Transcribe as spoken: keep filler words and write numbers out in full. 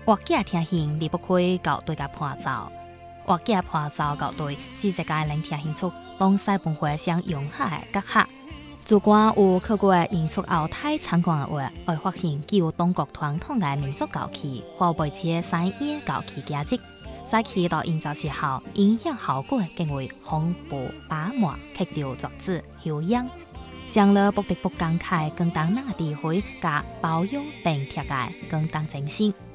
活家听行离不开搞对甲伴奏，活家伴奏搞对是一个能听行出东西文化相融合的结合。如果有去过演出后台参观的话，会发现具有中国传统的民族乐器和媒介三演乐器加入，使其到演奏时候音响效果更为丰富饱满，曲调作子悠扬，将了不得不感慨广东人的智慧加包容并贴的广东精神。